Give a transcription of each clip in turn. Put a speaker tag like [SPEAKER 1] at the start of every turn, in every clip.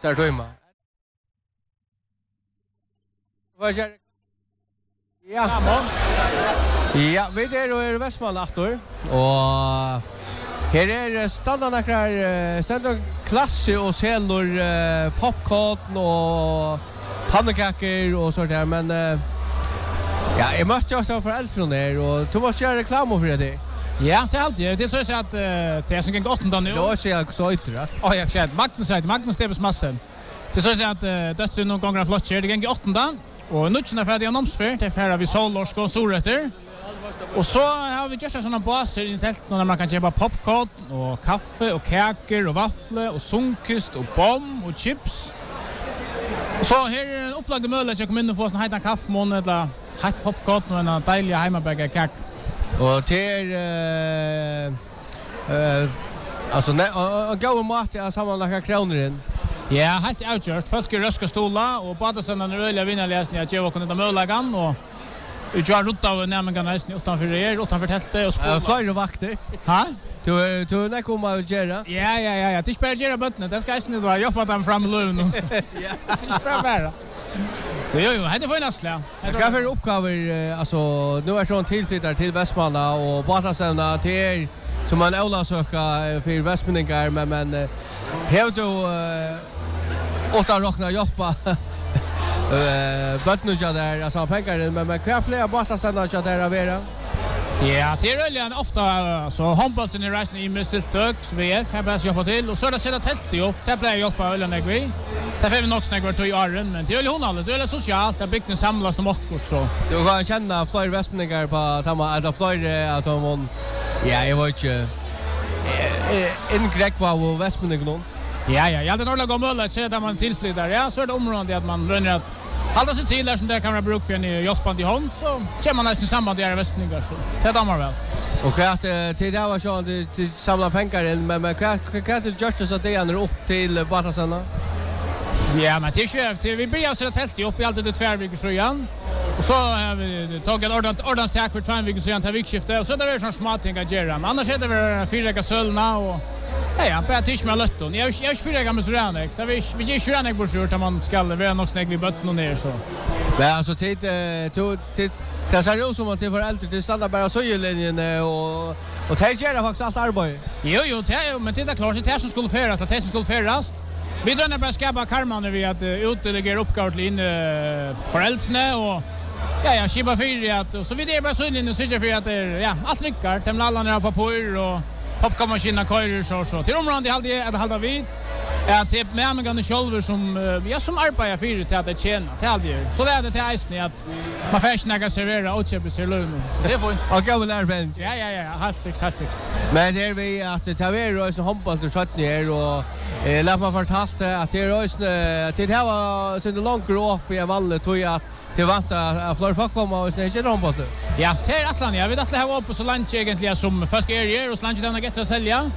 [SPEAKER 1] Visst Tøyma. Vad gör? Ja. Ja, vi är Västmanland aktor och här standardnakrar standard klasse och selor popcorn och pannekakor och sånt där men ja, jag måste också för äldre där och du måste göra reklam för det.
[SPEAKER 2] Ja, det är alltid. Det är så att det är som en gott nu.
[SPEAKER 1] Då ser jag så ut det.
[SPEAKER 2] Ja, jag ser Magnus Stebes massen. Det är så att dödsyn någon gånger flott kör. Det går 8:e och nutchen är färdig annonsfär. Det är färdig vi Solorsk och Storrätter. Och så har vi just såna baser i tältet där man kan köpa popcorn och kaffe och kakor och vafflar och sunkist och bom och chips. Så här är en upplagd möjlighet att komma in och få sån här kaffemån eller hett popcorn och en dejlig hemmabagad kak.
[SPEAKER 1] Och till alltså gå mat är sammanlagt kronor in.
[SPEAKER 2] Ja, helt outgjort. Folk röska stola och bara såna röliga vinnarläsningar att ge och kunna möjligheten och vi kör runt av nämligen utanför tältet och spår.
[SPEAKER 1] Flera vakter.
[SPEAKER 2] Ha?
[SPEAKER 1] Du när kommer att göra?
[SPEAKER 2] Ja. Det spelar göra bottnet. Det ska inte vara jobba dem fram lön. Ja. Det spelar bara. Så jo, det var nästan.
[SPEAKER 1] Vad för uppgifter alltså nu är sån tillsittare till Västmanland och Batasävna till som man Ola söka för Västmanningar men har du åtta rockna jobba Bötnuja där alltså pengar men kan playa Batasävna där avera.
[SPEAKER 2] Ja, det är väldigt ofta så handbollen i resten i Misteltök så vi har bara jobbat till och så är det sedan test upp. Det blir jobba ölen jag vi. Det får vi nog snägga till i åren men det är hon alla. Det är socialt. Det byggs samlas som också så. Du
[SPEAKER 1] kan känna fler västningar på tamma att fler att de ja, jag vet inte in Grek var västningar någon.
[SPEAKER 2] Ja, jag hade några gånger att se att man tillflyttar. Ja, så är det området att man rönner att hålla sig till där som där kan vara bruk för en jobband i hand så kommer man nästan samband i västningar så. Det dammar väl.
[SPEAKER 1] Och att till det var så att till samla pengar men kan det just så att det är upp till Batasävna.
[SPEAKER 2] Ja, men det är vi börjar så tält upp i allt det 2 veckor så igen. Och så har vi tagit ordentligt tack för 2 veckor så igen till vikskifte och så det är sån smart ting att göra. Men annars är det väl 4 veckor sölna och ja, bara tisch med lötton. Jag är 4 gamla så redan. Det vi ger 20 veckor så att man ska vara nog snägg vid botten och ner så.
[SPEAKER 1] Men alltså tid det ser ut som att det för äldre det stannar bara så i linjen och det gör faktiskt allt arbete.
[SPEAKER 2] Jo, men det är klart det är som skulle föras, det skulle föras. Vi drar bara skapa karman när vi att utdelegera uppgifter in föräldrarna och ja, skipa för att och så vi det bara så in och så för att ja, allt rycker, de alla ner på papper och popcornmaskinen kör så. Till området det hade hålla vid. Ja, typ med mig gamla själva som arbetar för till att det tjänar till aldrig. Så det är det till isen att man får snacka servera och köpa sig lön. Så det får.
[SPEAKER 1] Okej, väl är väl.
[SPEAKER 2] Ja, helt säkert.
[SPEAKER 1] Men det är vi att det tar vi rös handboll till 17 och låt mig fortälja att det rös till det var sen långt upp i vallet och att det väntar fler folk komma och snäcka handboll.
[SPEAKER 2] Ja, det är Atlant. Jag vet att det här var uppe så långt egentligen som folk är och så långt den att sälja.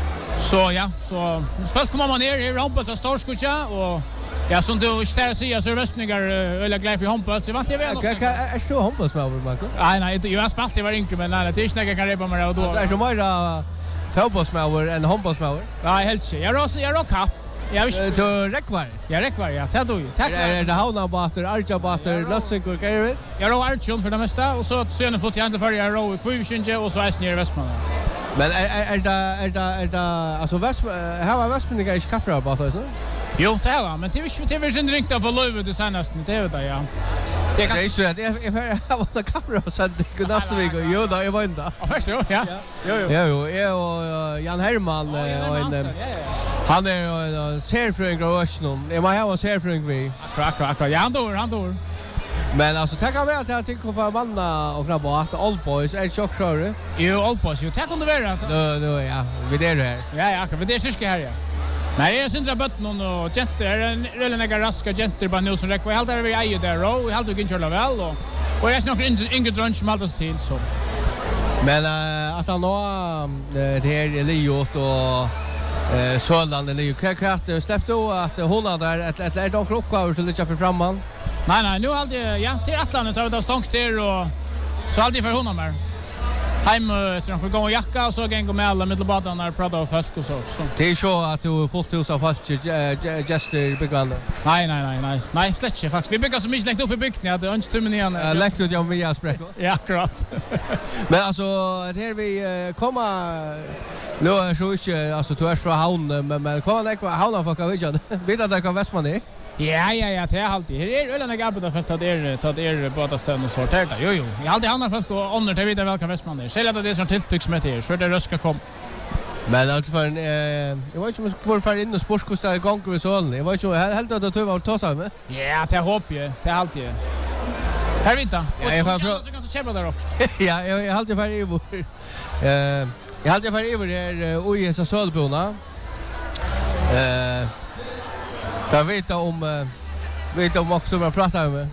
[SPEAKER 2] Så ja, så folk kommer man ner i handboll så storskutja och ja, som du ställer sig så västningar eller glädje för handboll så vart jag vet.
[SPEAKER 1] Är så handboll med Marco?
[SPEAKER 2] Nej, jag har spelat det var inte men nej, det är snägga kan repa med och då.
[SPEAKER 1] Så är så mer fotbollsmäver än handbollsmäver.
[SPEAKER 2] Ja, helt jag rock kapp. Jag visste
[SPEAKER 1] du räckvar.
[SPEAKER 2] Jag räckvar, ja. Tack då. Tack.
[SPEAKER 1] Är det hauna batter, arja batter, Lötsingur, kan du vet?
[SPEAKER 2] Jag rå arjon för det mesta och så sen fått jag för jag rå i Kvivinge och så är ner i Västmanland.
[SPEAKER 1] Men är det alltså här var Västmanland inte kapra batter så?
[SPEAKER 2] Jo, det var, men det är sin ringt av löv det senaste, det vet jag.
[SPEAKER 1] Det är så att jag var kapra så det nästa vecka. Jo, då jag var inte.
[SPEAKER 2] Ja, först då, ja. Jo.
[SPEAKER 1] Jag och Jan Herman och en han är en serfröng och Östnon. Jag måste ha en serfröng vi.
[SPEAKER 2] Akkurat. Ja, han dör.
[SPEAKER 1] Men alltså tackar vi att jag tycker för manna och grabbar att Old Boys är chockshare.
[SPEAKER 2] Jo, Old Boys. Jo, tack om det var.
[SPEAKER 1] Nu ja. Vi där här.
[SPEAKER 2] Ja, akkurat. Vi där syska här ja. Nej, jag syns att botten och jenter är en relativt raska jenter bara nu som räcker. Jag håller vi äger där och jag håller inte köra väl och jag är nog inte drunch som allt till så. Men att han då det här är Liot och Sörland eller Kakat släppte då att hon har där ett de krockar så lite för framman. Nej, nu alltid ja till Atlant har vi då stångt där och så alltid för honom där. hem efter en gå och jacka och så gäng med alla medelbadan när prata och folk och så.
[SPEAKER 1] Det är så att du fullt hus av folk gäster byggande.
[SPEAKER 2] Nej, slätt inte faktiskt. Vi bygger så mycket längt upp i bygden att det är inte tummen igen.
[SPEAKER 1] Läckt ut jag via spräck.
[SPEAKER 2] Ja, akkurat.
[SPEAKER 1] Men alltså här vi komma nu är så inte alltså du är från havn men kommer det havna folk av vijan. Vet att det kan Västman är?
[SPEAKER 2] Ja, det är alltid. Här är ölen jag arbetar för att det är båtastöd och sorterat. Jo. Jag har alltid hamnat folk och under till vidare välkan Västman är. Själv att det är sån tilltycksmätt så det röska kom.
[SPEAKER 1] Men alltså för jag vet inte om jag ska bara in och sportkosta igång med sån. Jag vet inte helt att du var ta sig med.
[SPEAKER 2] Ja, det hopp ju. Det är alltid. Här vita. Ja, jag får så kan så kämpa där också.
[SPEAKER 1] Ja, jag har alltid färdig över. Jag har alltid färdig över här oj så Sölbona. Jag vet om också vad pratar med.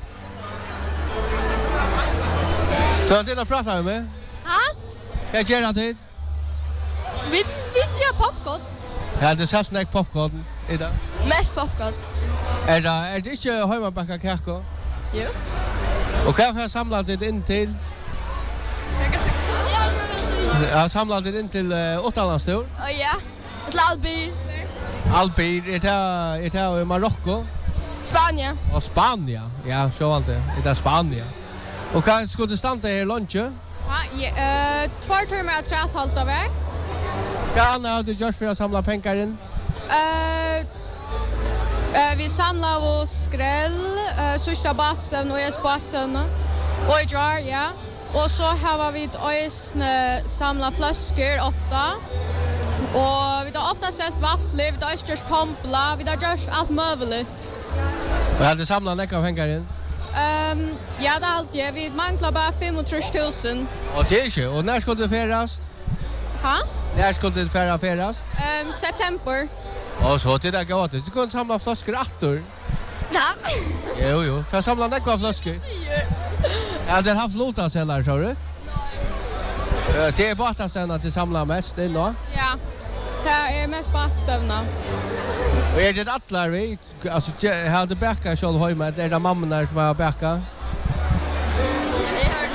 [SPEAKER 1] Du har inte pratat med?
[SPEAKER 3] Ja?
[SPEAKER 1] Jag gör det.
[SPEAKER 3] Vi gör popcorn.
[SPEAKER 1] Ja, det sägs snack popcorn idag.
[SPEAKER 3] Mest popcorn.
[SPEAKER 1] Är det inte hemmabacka kakor?
[SPEAKER 3] Jo.
[SPEAKER 1] Och kan jag samla det in till? Jag samlar det in till Åttalandstor.
[SPEAKER 3] Ja. Ett Albyr.
[SPEAKER 1] Albyr, är det i Marocko?
[SPEAKER 3] Spanien.
[SPEAKER 1] Och Spanien, ja, så var det. Det är Spanien. Och kan skulle det stanna i lunch?
[SPEAKER 3] Ja, 2 timmar och 3,5 av väg.
[SPEAKER 1] Ja, Anna har du gjort för att samla pengar in?
[SPEAKER 3] Vi samlar oss skräll, sista badstövn och badstövn. Och i jar, ja. Och så har vi samla flaskor ofta. Och vi har ofta sett vafflor, vi har gjort tompla, vi har gjort allt möjligt.
[SPEAKER 1] Och har du samlat några pengar in?
[SPEAKER 3] Ja, det är alltid. Vi manglar bara 35 000.
[SPEAKER 1] Och det är inte. Och när ska du färdas?
[SPEAKER 3] Ha?
[SPEAKER 1] När ska du färdas?
[SPEAKER 3] September.
[SPEAKER 1] Och så till det går det. Du kan samla flaskor attor.
[SPEAKER 3] Ja.
[SPEAKER 1] Jo. För att samla några flaskor. Ja, det har haft låta sen där, så du? Nej. Det är bara sen att det samlar mest in då?
[SPEAKER 3] Ja. Det är mest badstövna.
[SPEAKER 1] Och är det attlar vi? Alltså, har du bäcka själv hemma? Är det mamman som har bäcka?
[SPEAKER 3] Det hör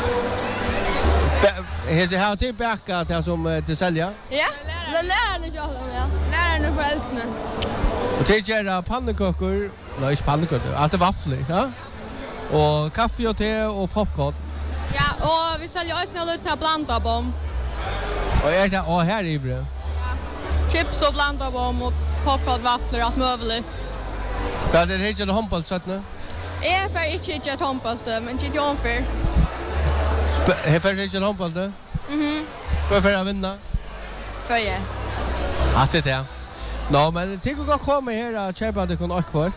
[SPEAKER 3] ni.
[SPEAKER 1] Det har du bäcka till som till sälja?
[SPEAKER 3] Ja. Det läraren är själv, ja. Läraren är föräldrarna.
[SPEAKER 1] Och det gör pannekakor. Nej, inte pannekakor. Allt är vafflor, ja? Och kaffe och te och popcorn.
[SPEAKER 3] Ja, och vi säljer också något så blanda bom.
[SPEAKER 1] Och är det här i bröd?
[SPEAKER 3] Ja. Chips och blanda bom och popcorn, vafflor, allt möjligt.
[SPEAKER 1] För det är inte handboll så nu?
[SPEAKER 3] Jag får inte ett handboll, men inte jag för.
[SPEAKER 1] Är för inte handboll då? Vad för att vinna?
[SPEAKER 3] För jag.
[SPEAKER 1] Att det är. Nå, men det går komma här och köpa det kon kvar.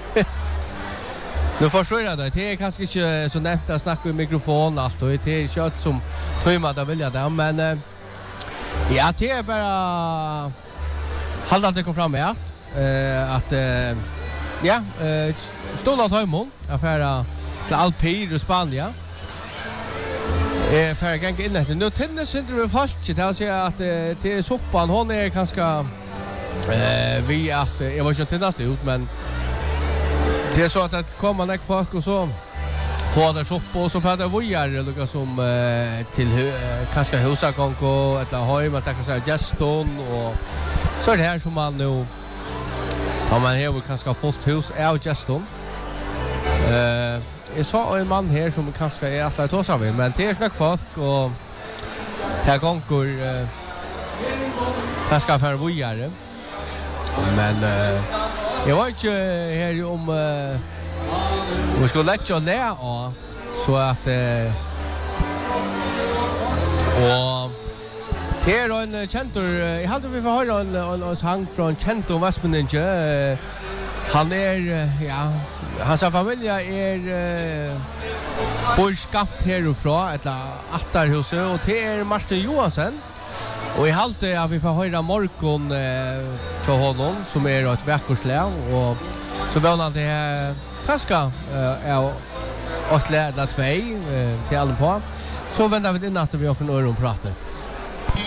[SPEAKER 1] Nu förstår jag det. Det är kanske inte så nämt att snacka i mikrofon allt och det är kött som tömma att vilja det, men ja, det är bara hålla det kom fram med att ja, ståla tömmon affära till Alpir och Spanien. För jag kan inte in det. Nu tennis inte vi fast det alltså att det är soppan hon är ganska vi att jag var inte tennis ut men det är så att det kommer näck folk och så får det soppa och så får det vojar eller som till kanske husagång och ett hem att kanske geston och så är det här som man nu har man här kanske fullt hus är geston. Jag sa en man här som kanske är att ta sig men det är snack folk och ta gånger kanske för vojar men jag vet inte här om vi ska lägga lära så att och det är en kentor jag hade vi får höra en sång från Kento Westmaninge han är ja hans familj är borskaft härifrån eller attarhuset och det är Martin Johansson. Och i halte att vi får höra morgon till honom som är ett veckorslä och så vill han det kanske är ett läd eller två till alla på. Så väntar vi in att vi har en öron prata.